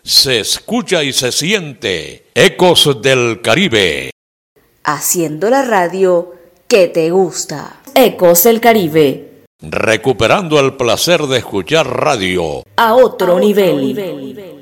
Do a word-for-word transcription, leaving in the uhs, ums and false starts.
se escucha y se siente. Ecos del Caribe. Haciendo la radio que te gusta. Ecos del Caribe. Recuperando el placer de escuchar radio a otro, a otro nivel. nivel.